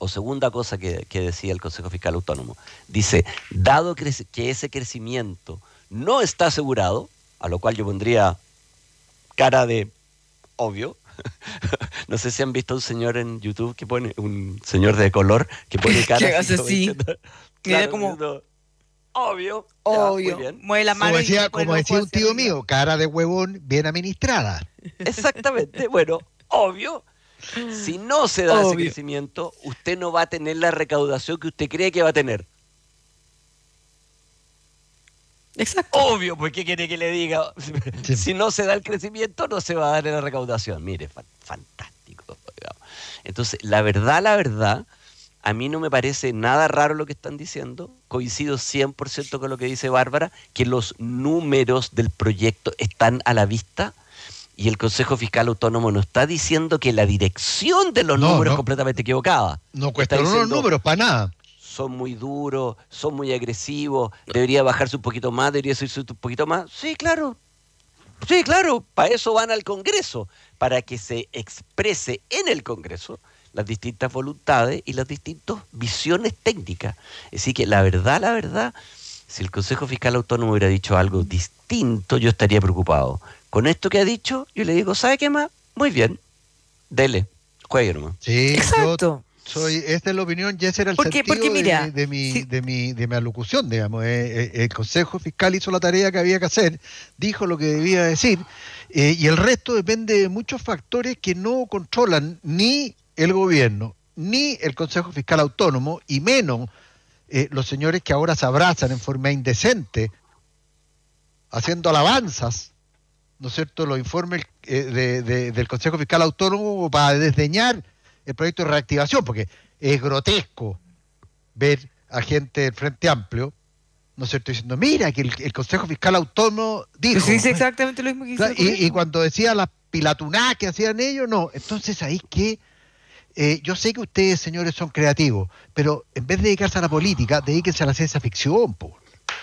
o segunda cosa que decía el Consejo Fiscal Autónomo. Dice, dado que ese crecimiento no está asegurado, a lo cual yo pondría cara de obvio. No sé si han visto un señor en YouTube que pone, un señor de color que pone cara ¿Qué así hace como así? diciendo, Mira claro, como, diciendo, obvio, ya, muy obvio, bien. mueve la mano y pone Como el ojo decía un hacia tío arriba. mío, cara de huevón bien administrada. Exactamente, bueno, obvio. Si no se da ese Obvio. crecimiento, usted no va a tener la recaudación que usted cree que va a tener. Exacto. Obvio, pues ¿qué quiere que le diga? Sí. Si no se da el crecimiento, no se va a dar la recaudación. Mire, fantástico. Digamos. Entonces, la verdad, a mí no me parece nada raro lo que están diciendo. Coincido 100% con lo que dice Bárbara, que los números del proyecto están a la vista y el Consejo Fiscal Autónomo no está diciendo que la dirección de los No, números es no, completamente equivocada. no Está cuestionó los diciendo, números para nada. son muy duros, son muy agresivos, debería bajarse un poquito más, debería subirse un poquito más. Sí, claro, para eso van al Congreso, para que se exprese en el Congreso las distintas voluntades y las distintas visiones técnicas. Así que la verdad, si el Consejo Fiscal Autónomo hubiera dicho algo distinto, yo estaría preocupado. Con esto que ha dicho, yo le digo, ¿sabe qué más? Muy bien, dele, juegue nomás. Sí, Exacto. esta es la opinión y ese era el Porque sentido mira, si, de mi alocución, digamos. El Consejo Fiscal hizo la tarea que había que hacer, dijo lo que debía decir, y el resto depende de muchos factores que no controlan ni el gobierno, ni el Consejo Fiscal Autónomo, y menos los señores que ahora se abrazan en forma indecente, haciendo alabanzas, ¿no es cierto?, los informes del Consejo Fiscal Autónomo para desdeñar el proyecto de reactivación, porque es grotesco ver a gente del Frente Amplio, ¿no es cierto?, diciendo, mira, que el Consejo Fiscal Autónomo pues se dijo, dice exactamente lo mismo que dice claro, el y gobierno. cuando decía las pilatunadas que hacían ellos, no, entonces ahí que yo sé que ustedes, señores, son creativos, pero en vez de dedicarse a la política, dedíquense a la ciencia ficción, po.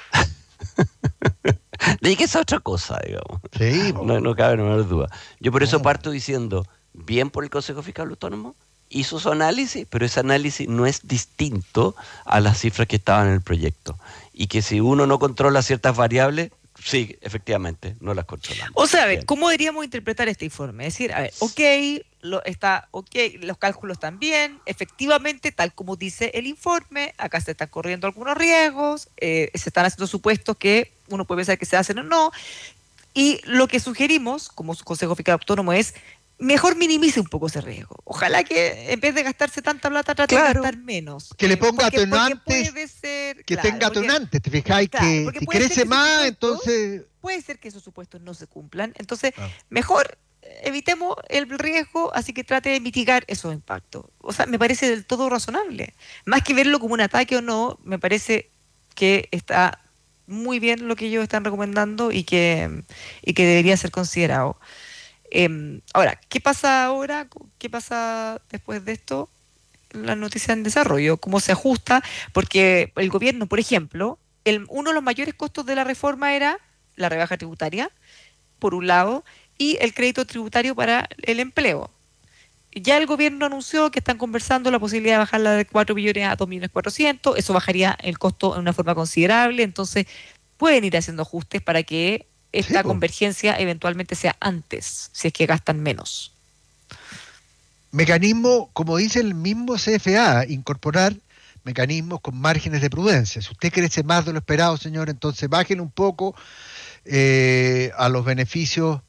Dedíquese a otra cosa, digamos. Sí, po. No cabe la menor duda. Yo por eso No. parto diciendo, bien por el Consejo Fiscal Autónomo, hizo su análisis, pero ese análisis no es distinto a las cifras que estaban en el proyecto. Y que si uno no controla ciertas variables, sí, efectivamente, no las controlamos. O sea, a ver, Bien. ¿cómo deberíamos interpretar este informe? Es decir, a ver, ok, los cálculos están bien, efectivamente, tal como dice el informe, acá se están corriendo algunos riesgos, se están haciendo supuestos que uno puede pensar que se hacen o no, y lo que sugerimos, como Consejo Fiscal Autónomo, es mejor minimice un poco ese riesgo. Ojalá que en vez de gastarse tanta plata, trate de Claro, gastar menos. Que le ponga Porque atenuantes, puede ser, que claro, tenga atenuantes, te fijáis claro, que porque si puede ser crece que esos más, supuestos, entonces... puede ser que esos supuestos no se cumplan. Entonces, Ah. mejor evitemos el riesgo, así que trate de mitigar esos impactos. O sea, me parece del todo razonable. Más que verlo como un ataque o no, me parece que está muy bien lo que ellos están recomendando y que debería ser considerado. Ahora, ¿qué pasa ahora? ¿Qué pasa después de esto? La noticia en desarrollo, cómo se ajusta, porque el gobierno, por ejemplo, uno de los mayores costos de la reforma era la rebaja tributaria, por un lado, y el crédito tributario para el empleo. Ya el gobierno anunció que están conversando la posibilidad de bajarla de 4 billones a 2.400.000, eso bajaría el costo en una forma considerable, entonces pueden ir haciendo ajustes para que Sí, esta pues. convergencia eventualmente sea antes, si es que gastan menos. Mecanismo, como dice el mismo CFA, incorporar mecanismos con márgenes de prudencia. Si usted crece más de lo esperado, señor, entonces bájenle un poco a los beneficios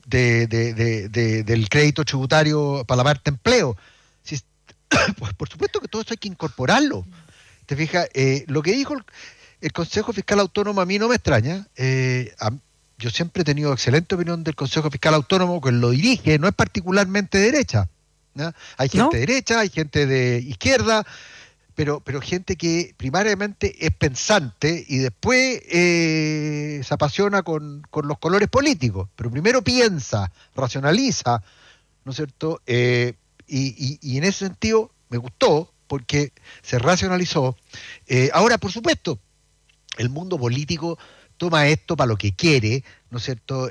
del crédito tributario para la parte empleo. Si, pues por supuesto que todo eso hay que incorporarlo. ¿Te fijas? Lo que dijo el Consejo Fiscal Autónomo a mí no me extraña. Yo siempre he tenido excelente opinión del Consejo Fiscal Autónomo, que lo dirige, no es particularmente derecha, ¿no? Hay gente ¿No? de derecha, hay gente de izquierda, pero gente que primariamente es pensante y después se apasiona con los colores políticos, pero primero piensa, racionaliza, ¿no es cierto? Y en ese sentido me gustó porque se racionalizó. Ahora, por supuesto, el mundo político toma esto para lo que quiere, ¿no es cierto?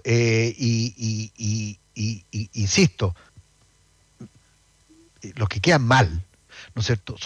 Insisto, los que quedan mal, ¿no es cierto?,